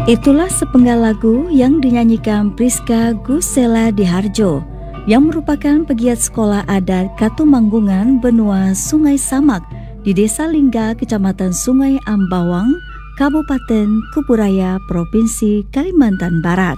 Itulah sepenggal lagu yang dinyanyikan Priska Gusela Diharjo yang merupakan pegiat sekolah adat Katumanggungan Benua Sungai Samak di Desa Lingga, Kecamatan Sungai Ambawang, Kabupaten Kuburaya, Provinsi Kalimantan Barat.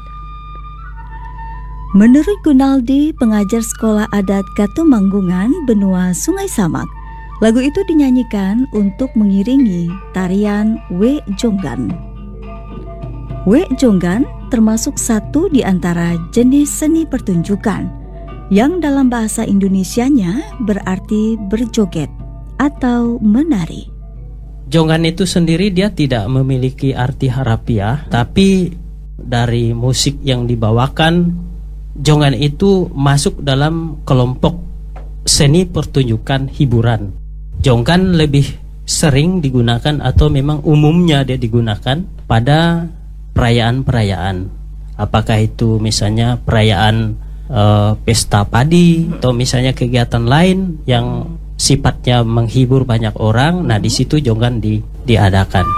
Menurut Gunaldi, pengajar sekolah adat Katumanggungan Benua Sungai Samak, lagu itu dinyanyikan untuk mengiringi tarian We Jonggan. We Jonggan termasuk satu di antara jenis seni pertunjukan yang dalam bahasa Indonesianya berarti berjoget atau menari. Jonggan itu sendiri dia tidak memiliki arti harafiah, tapi dari musik yang dibawakan, jonggan itu masuk dalam kelompok seni pertunjukan hiburan. Jonggan lebih sering digunakan atau memang umumnya dia digunakan pada perayaan-perayaan. Apakah itu misalnya perayaan pesta padi atau misalnya kegiatan lain yang sifatnya menghibur banyak orang. Nah, di situ jonggan diadakan.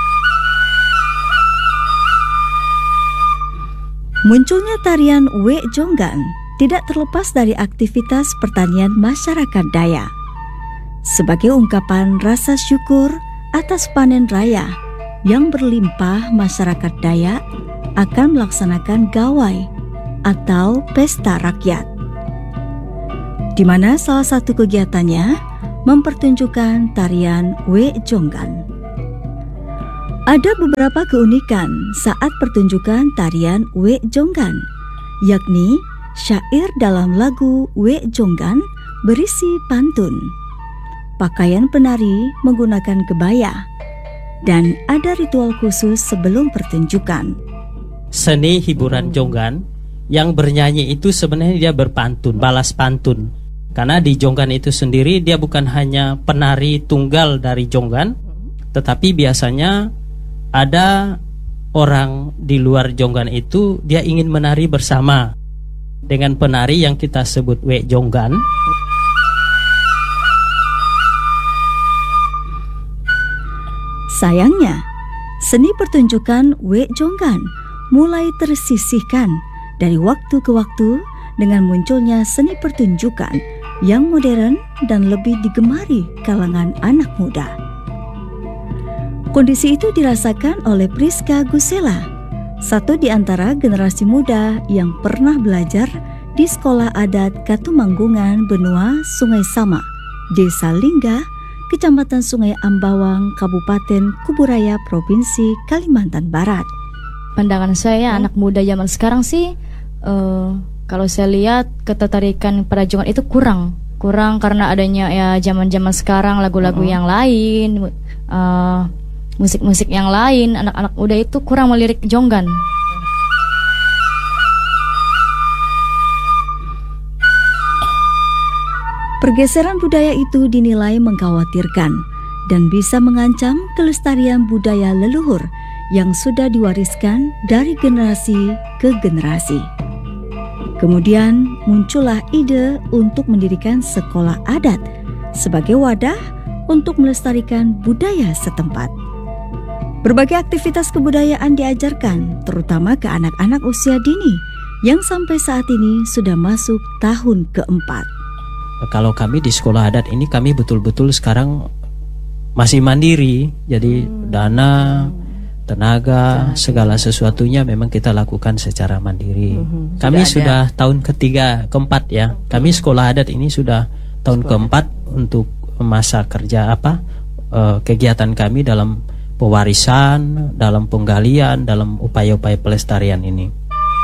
Munculnya tarian We Jonggan tidak terlepas dari aktivitas pertanian masyarakat Dayak. Sebagai ungkapan rasa syukur atas panen raya yang berlimpah, masyarakat Dayak akan melaksanakan gawai atau pesta rakyat, di mana salah satu kegiatannya mempertunjukkan tarian We Jonggan. Ada beberapa keunikan saat pertunjukan tarian We Jonggan, yakni syair dalam lagu We Jonggan berisi pantun, pakaian penari menggunakan kebaya, dan ada ritual khusus sebelum pertunjukan. Seni hiburan jonggan yang bernyanyi itu sebenarnya dia berpantun, balas pantun. Karena di jonggan itu sendiri dia bukan hanya penari tunggal dari jonggan, tetapi biasanya ada orang di luar jonggan itu dia ingin menari bersama dengan penari yang kita sebut We Jonggan. Sayangnya, seni pertunjukan We Jonggan mulai tersisihkan dari waktu ke waktu dengan munculnya seni pertunjukan yang modern dan lebih digemari kalangan anak muda. Kondisi itu dirasakan oleh Priska Gusela, satu di antara generasi muda yang pernah belajar di sekolah adat Katumanggungan Benua Sungai Samak, Desa Lingga, Kecamatan Sungai Ambawang, Kabupaten Kuburaya, Provinsi Kalimantan Barat. Pandangan saya anak muda zaman sekarang sih, kalau saya lihat ketertarikan pada jonggan itu kurang karena adanya ya zaman-zaman sekarang lagu-lagu yang lain, musik-musik yang lain. Anak-anak muda itu kurang melirik jonggan. Pergeseran budaya itu dinilai mengkhawatirkan dan bisa mengancam kelestarian budaya leluhur yang sudah diwariskan dari generasi ke generasi. Kemudian muncullah ide untuk mendirikan sekolah adat sebagai wadah untuk melestarikan budaya setempat. Berbagai aktivitas kebudayaan diajarkan, terutama ke anak-anak usia dini yang sampai saat ini sudah masuk tahun keempat. Kalau kami di sekolah adat ini, kami betul-betul sekarang masih mandiri. Jadi dana, tenaga, segala sesuatunya memang kita lakukan secara mandiri. Kami sudah tahun keempat ya. Kami sekolah adat ini sudah tahun keempat untuk masa kerja kegiatan kami dalam pewarisan, dalam penggalian, dalam upaya-upaya pelestarian ini.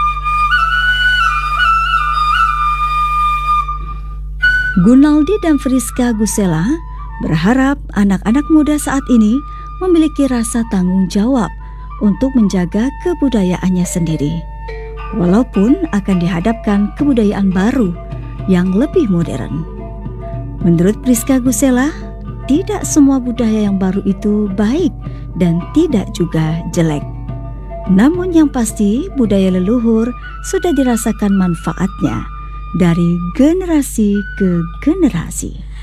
Gunaldi dan Priska Gusela berharap anak-anak muda saat ini memiliki rasa tanggung jawab untuk menjaga kebudayaannya sendiri, walaupun akan dihadapkan kebudayaan baru yang lebih modern. Menurut Priska Gusela, tidak semua budaya yang baru itu baik dan tidak juga jelek. Namun yang pasti budaya leluhur sudah dirasakan manfaatnya dari generasi ke generasi.